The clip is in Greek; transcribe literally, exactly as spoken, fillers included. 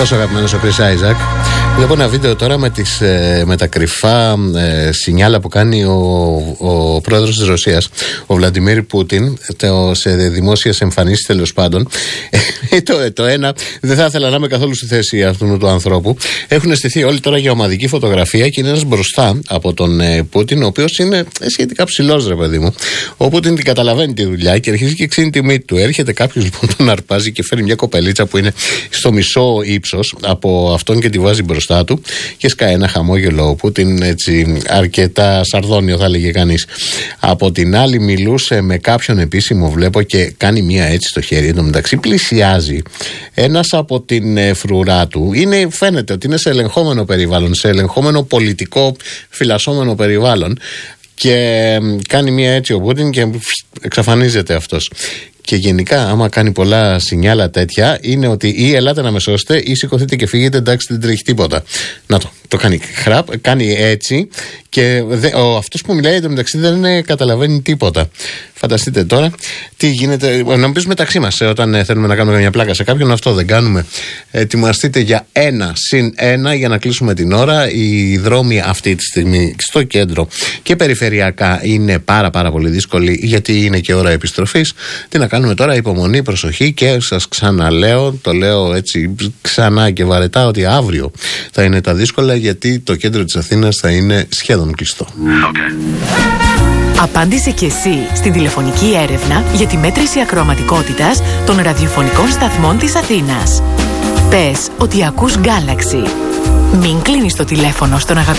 Τόσο αγαπημένος ο Chris Isaac. Βλέπω ένα βίντεο τώρα με, τις, με τα κρυφά ε, σινιάλα που κάνει ο, ο πρόεδρος της Ρωσίας, ο Βλαντιμίρ Πούτιν, το, σε δημόσιες εμφανίσεις τέλος πάντων. Ε, το, το ένα, δεν θα ήθελα να είμαι καθόλου στη θέση αυτού του ανθρώπου. Έχουν στηθεί όλοι τώρα για ομαδική φωτογραφία και είναι ένας μπροστά από τον ε, Πούτιν, ο οποίος είναι σχετικά ψηλός, ρε παιδί μου. Ο Πούτιν την καταλαβαίνει τη δουλειά και αρχίζει και ξύνει τη μύτη του. Έρχεται κάποιος λοιπόν, τον αρπάζει και φέρνει μια κοπελίτσα που είναι στο μισό ύψος από αυτόν και τη βάζει μπροστά του και σκάει ένα χαμόγελο ο Πούτιν, έτσι αρκετά σαρδόνιο θα έλεγε κανείς. Από την άλλη μιλούσε με κάποιον επίσημο, βλέπω, και κάνει μία έτσι στο χέρι. Εν τω μεταξύ πλησιάζει ένας από την ε, φρουρά του. Είναι, φαίνεται ότι είναι σε ελεγχόμενο περιβάλλον, σε ελεγχόμενο πολιτικό φυλασσόμενο περιβάλλον, και ε, κάνει μία έτσι ο Πούτιν και εξαφανίζεται αυτός. Και γενικά, άμα κάνει πολλά σινιάλα τέτοια, είναι ότι ή ελάτε να με σώσετε ή σηκωθείτε και φύγετε, εντάξει, δεν τρέχει τίποτα. Να το, το κάνει χραπ, κάνει έτσι και δε, ο, αυτός που μιλάει εντωμεταξύ δεν ε, καταλαβαίνει τίποτα. Φανταστείτε τώρα τι γίνεται. Να μου πεις μεταξύ μας, ε, όταν ε, θέλουμε να κάνουμε μια πλάκα σε κάποιον, αυτό δεν κάνουμε. Ετοιμαστείτε για ένα συν ένα για να κλείσουμε την ώρα. Οι δρόμοι αυτή τη στιγμή στο κέντρο και περιφερειακά είναι πάρα πάρα πολύ δύσκολοι, γιατί είναι και ώρα επιστροφής. Τι να κάνουμε τώρα, υπομονή, προσοχή, και σας ξαναλέω, το λέω έτσι ξανά και βαρετά, ότι αύριο θα είναι τα δύσκολα, γιατί το κέντρο της Αθήνας θα είναι σχεδόν κλειστό. Okay. Απάντησε και εσύ στην τηλεφωνική έρευνα για τη μέτρηση ακροαματικότητας των ραδιοφωνικών σταθμών της Αθήνας. Πες ότι ακούς Galaxy. Μην κλείνεις το τηλέφωνο στον αγαπημένο